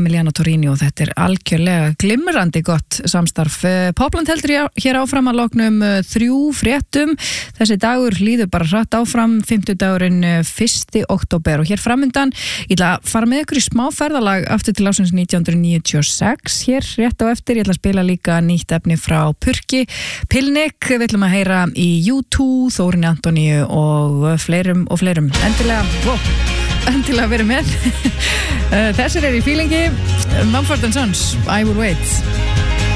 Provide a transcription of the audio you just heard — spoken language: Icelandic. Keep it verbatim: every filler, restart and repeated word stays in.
Emiliano Torrini og þetta er algjörlega glimrandi gott samstarf. Popland heldur hér áfram að loknum þrjú fréttum. Þessi dagur líður bara hratt áfram, fimmtudagurinn fyrsta október og hér framundan ég ætla að fara með ykkur í smá ferðalag aftur til ásins nítján hundruð níutíu og sex hér rétt á eftir. Ég ætla að spila líka nýtt efni frá Purki, Pilnik, við ætlum að heyra í U two, Þórunni Antoníu og fleirum og fleirum. Endilega, wow, endilega verið með. Þessir er í fílingi, Mumford and Sons, I Will Wait.